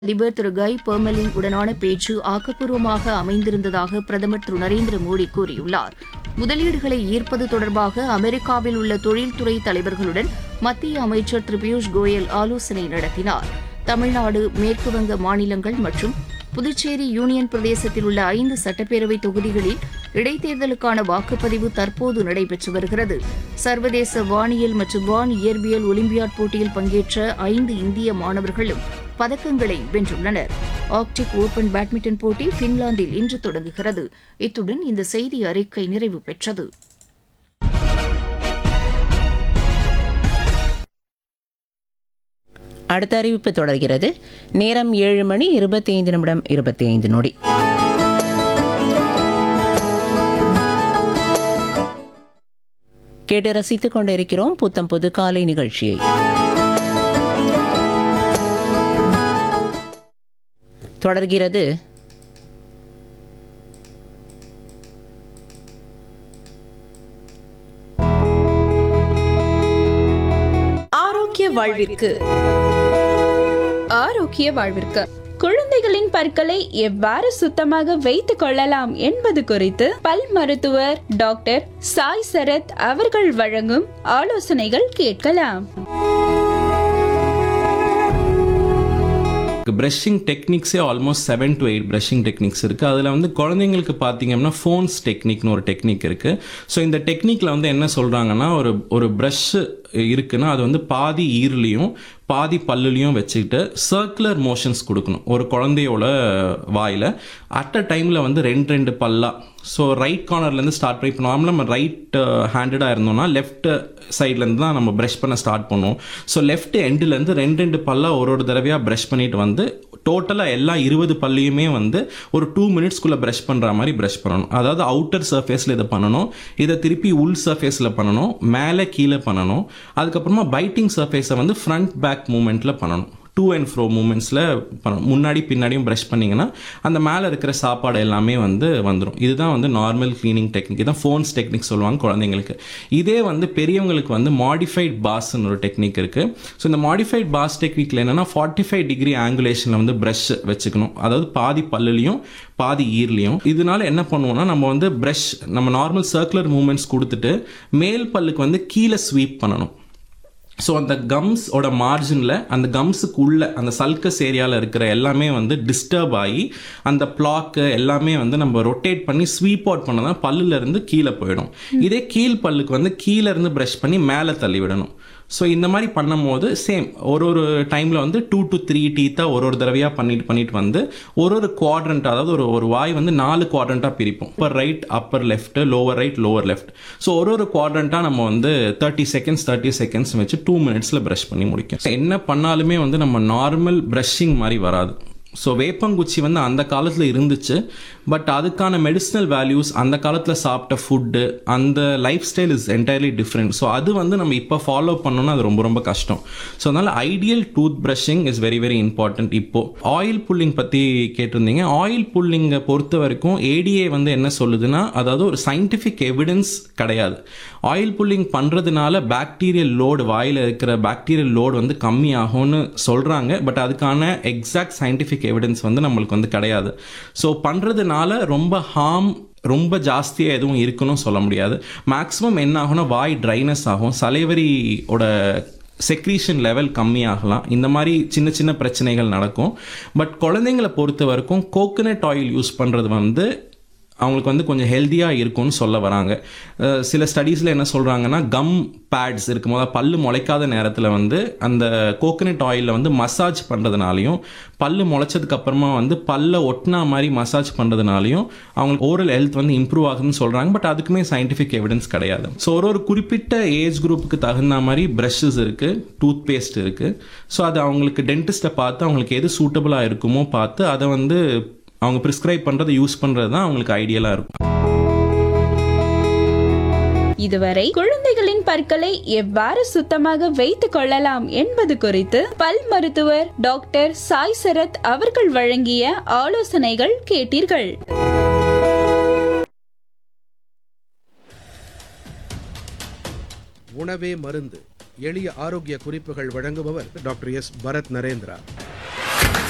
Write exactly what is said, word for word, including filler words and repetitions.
அதிபர் திரு கை பெர்மெலின் உடனான பேச்சு ஆக்கப்பூர்வமாக அமைந்திருந்ததாக பிரதமர் திரு நரேந்திர மோடி கூறியுள்ளார். முதலீடுகளை ஈர்ப்பது தொடர்பாக அமெரிக்காவில் உள்ள தொழில்துறை தலைவர்களுடன் மத்திய அமைச்சர் திரு பியூஷ் கோயல் ஆலோசனை நடத்தினார். தமிழ்நாடு, மேற்குவங்க மாநிலங்கள் மற்றும் புதுச்சேரி யூனியன் பிரதேசத்தில் உள்ள ஐந்து சட்டப்பேரவை தொகுதிகளில் இடைத்தேர்தலுக்கான வாக்குப்பதிவு தற்போது நடைபெற்று வருகிறது. சர்வதேச வானியல் மற்றும் வான் இயற்பியல் ஒலிம்பியாட் போட்டியில் பங்கேற்ற ஐந்து இந்திய மாணவர்களும் பதக்கங்களை வென்றுள்ளனர். ஆர்க்டிக் ஓபன் பேட்மிண்டன் போட்டி பின்லாந்தில் இன்று தொடங்குகிறது. இத்துடன் இந்த செய்தி அறிக்கை நிறைவு பெற்றது. அடுத்த அறிவிப்பு தொடர்கிறது. நேரம் ஏழு மணி இருபத்தி ஐந்து நிமிடம் இருபத்தி ஐந்து நொடி. கேட்டு ரசித்துக் கொண்டிருக்கிறோம் புத்தம் புது காலை நிகழ்ச்சியை. தொடர்கிறது ஆரோக்கிய வாழ்விற்கு. ஆரோக்கிய வாழ்விற்கு குழந்தைகளின் பற்களை எவ்வாறு சுத்தமாக வைத்துக் கொள்ளலாம் என்பது குறித்து பல் மருத்துவர் டாக்டர் சாய் சரத் அவர்கள் வழங்கும் ஆலோசனைகள் கேட்கலாம். Brushing டெக்னிக்ஸே almost seven to eight brushing techniques இருக்குது. அதில் வந்து குழந்தைங்களுக்கு பார்த்தீங்கன்னா ஃபோன்ஸ் டெக்னிக்னு ஒரு டெக்னிக் இருக்குது. ஸோ இந்த டெக்னிக்கில் வந்து என்ன சொல்கிறாங்கன்னா, ஒரு ஒரு ப்ரஷ் இருக்குன்னா அது வந்து பாதி ஈரலையும் பாதி பல்லுலையும் வச்சுக்கிட்டு சர்க்குலர் மோஷன்ஸ் கொடுக்கணும் ஒரு குழந்தையோட வாயில். அட் அ டைமில் வந்து ரெண்டு ரெண்டு பல்லா, ஸோ ரைட் கார்னர்லேருந்து ஸ்டார்ட் பண்ணி, இப்போ நார்மலாக நம்ம ரைட் ஹேண்டடாக இருந்தோம்னா லெஃப்ட் சைட்லேருந்து தான் நம்ம ப்ரஷ் பண்ண ஸ்டார்ட் பண்ணுவோம். ஸோ லெஃப்ட் எண்டுலேருந்து ரெண்டு ரெண்டு பல்லா ஒரு ஒரு தடவையாக ப்ரஷ் பண்ணிட்டு வந்து டோட்டலாக எல்லா இருபது பல்லையுமே வந்து ஒரு டூ மினிட்ஸ்க்குள்ளே ப்ரஷ் பண்ணுற மாதிரி ப்ரஷ் பண்ணணும். அதாவது அவுட்டர் சர்ஃபேஸில் இதை பண்ணணும், இதை திருப்பி உள் சர்ஃபேஸில் பண்ணணும், மேலே கீழே பண்ணணும். அதுக்கப்புறமா பைட்டிங் சர்ஃபேஸை வந்து ஃப்ரண்ட் பேக் மூமெண்ட்டில் பண்ணணும். டூ அண்ட் ஃப்ரோ மூமெண்ட்ஸில் பண்ணணும். முன்னாடி பின்னாடியும் ப்ரஷ் பண்ணிங்கன்னா அந்த மேலே இருக்கிற சாப்பாடு எல்லாமே வந்து வந்துடும். இதுதான் வந்து நார்மல் க்ளீனிங் டெக்னிக். இதுதான் ஃபோன்ஸ் டெக்னிக் சொல்லுவாங்க குழந்தைங்களுக்கு. இதே வந்து பெரியவங்களுக்கு வந்து மாடிஃபைட் பாஸ்ன்னு ஒரு டெக்னிக் இருக்குது. ஸோ இந்த மாடிஃபைட் பாஸ் டெக்னிக்கில் என்னென்னா ஃபார்ட்டி ஃபைவ் டிகிரி ஆங்குலேஷனில் வந்து ப்ரஷ் வச்சுக்கணும். அதாவது பாதி பல்லுலையும் பாதி ஈர்லையும். இதனால என்ன பண்ணுவோம்னா, நம்ம வந்து ப்ரஷ் நம்ம நார்மல் சர்க்குலர் மூமெண்ட்ஸ் கொடுத்துட்டு மேல் பல்லுக்கு வந்து கீழே ஸ்வீப் பண்ணணும். ஸோ அந்த கம்ஸோட மார்ஜினில் அந்த கம்ஸுக்கு உள்ள அந்த சல்கஸ் ஏரியாவில் இருக்கிற எல்லாமே வந்து டிஸ்டர்ப் ஆகி அந்த பிளாக்கு எல்லாமே வந்து நம்ம ரொட்டேட் பண்ணி ஸ்வீப் அவுட் பண்ணதான் பல்லுலேருந்து கீழே போயிடும். இதே கீழ் பல்லுக்கு வந்து கீழே இருந்து ப்ரஷ் பண்ணி மேலே தள்ளி விடணும். ஸோ இந்த மாதிரி பண்ணும் போது சேம் ஒரு ஒரு டைமில் வந்து டூ டு த்ரீ டீத்தாக ஒரு ஒரு தடவையாக பண்ணிட்டு பண்ணிட்டு வந்து ஒரு ஒரு குவாட்ரண்ட், அதாவது ஒரு ஒரு வாய் வந்து நாலு குவாட்ரண்ட்டாக பிரிப்போம். Appar right, Appar left, lower right, lower left. So ஒரு ஒரு குவாட்ரண்ட்டாக நம்ம வந்து தேர்ட்டி செகண்ட்ஸ் தேர்ட்டி செகண்ட்ஸ் வச்சு டூ மினிட்ஸில் ப்ரஷ் பண்ணி முடிக்கும். என்ன பண்ணாலுமே வந்து நம்ம நார்மல் ப்ரஷிங் மாதிரி வராது. ஸோ வேப்பங்குச்சி வந்து அந்த காலத்தில் இருந்துச்சு, பட் அதுக்கான மெடிசினல் வேல்யூஸ் அந்த காலத்தில் சாப்பிட்ட ஃபுட்டு அந்த life style is entirely different. So அது வந்து நம்ம இப்போ ஃபாலோ பண்ணோன்னா அது ரொம்ப ரொம்ப கஷ்டம். ஸோ அதனால் ideal tooth brushing is very very important. இப்போது ஆயில் புல்லிங் பற்றி கேட்டிருந்தீங்க. ஆயில் புல்லிங்கை பொறுத்த வரைக்கும் ஏடிஏ வந்து என்ன சொல்லுதுன்னா, அதாவது ஒரு சயின்டிஃபிக் எவிடன்ஸ் கிடையாது. ஆயில் புல்லிங் பண்ணுறதுனால பாக்டீரியல் லோடு, வாயில் இருக்கிற பாக்டீரியல் லோடு வந்து கம்மி ஆகும்னு சொல்கிறாங்க, பட் அதுக்கான எக்ஸாக்ட் சயின்டிஃபிக் எவிடன்ஸ் வந்து நம்மளுக்கு வந்து கிடையாது. ஸோ பண்ணுறதுனால ரொம்ப ஹார்ம் ரொம்ப ஜாஸ்தியாக எதுவும் இருக்குன்னு சொல்ல முடியாது. மேக்ஸிமம் என்ன ஆகும்னா வாய் ட்ரைனஸ் ஆகும், சலைவரியோட செக்ரீஷன் லெவல் கம்மியாகலாம். இந்த மாதிரி சின்ன சின்ன பிரச்சனைகள் நடக்கும். பட் குழந்தைங்களை பொறுத்த வரைக்கும் கோகோனட் ஆயில் யூஸ் பண்ணுறது வந்து அவங்களுக்கு வந்து கொஞ்சம் ஹெல்த்தியாக இருக்கும்னு சொல்ல வராங்க. சில ஸ்டடீஸில் என்ன சொல்கிறாங்கன்னா, கம் பேட்ஸ் இருக்கும்போது பல்லு முளைக்காத நேரத்தில் வந்து அந்த கோகோனட் ஆயிலில் வந்து மசாஜ் பண்ணுறதுனாலையும் பல்லு முளைச்சதுக்கு அப்புறமா வந்து பல்ல ஒட்டினா மாதிரி மசாஜ் பண்ணுறதுனாலையும் அவங்களுக்கு ஓரல் ஹெல்த் வந்து இம்ப்ரூவ் ஆகுதுன்னு சொல்கிறாங்க. பட் அதுக்குமே சயின்டிஃபிக் எவிடன்ஸ் கிடையாது. ஸோ ஒரு ஒரு குறிப்பிட்ட ஏஜ் குரூப்புக்கு தகுந்த மாதிரி ப்ரஷஸ் இருக்குது, டூத் பேஸ்ட் இருக்குது. ஸோ அது அவங்களுக்கு டென்டிஸ்ட்டை பார்த்து அவங்களுக்கு எது சூட்டபுளாக இருக்குமோ பார்த்து அதை வந்து அவங்க ப்ரிஸ்கிரைப் பண்ணுறதை யூஸ் பண்ணுறது தான் அவங்களுக்கு ஐடியலாக இருக்கும். இதுவரை குழந்தைகளின் பற்களை எவ்வாறு சுத்தமாக வைத்துக் கொள்ளலாம் என்பது குறித்து பல் மருத்துவர் டாக்டர் சாய் சரத் அவர்கள் வழங்கிய ஆலோசனைகள் கேட்டீர்கள். உணவே மருந்து, எளிய ஆரோக்கிய குறிப்புகள் வழங்குபவர் டாக்டர் எஸ் பரத் நரேந்திரா.